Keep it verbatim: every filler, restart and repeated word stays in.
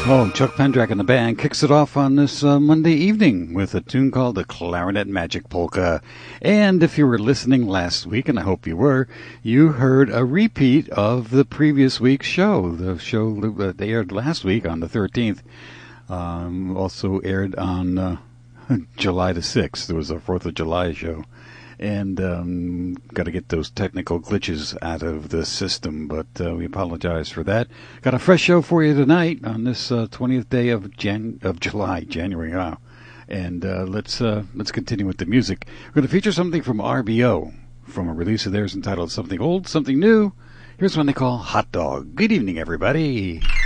Oh, Chuck Pendrack and the band kicks it off on this uh, Monday evening with a tune called the Clarinet Magic Polka. And if you were listening last week, and I hope you were, you heard a repeat of the previous week's show. The show that they aired last week on the thirteenth um, also aired on uh, July the sixth. There was a fourth of July show. And um, got to get those technical glitches out of the system, but uh, we apologize for that. Got a fresh show for you tonight on this uh, twentieth day of Jan of July, January. Wow. And uh, let's uh, let's continue with the music. We're going to feature something from R B O, from a release of theirs entitled Something Old, Something New. Here's one they call Hot Dog. Good evening, everybody.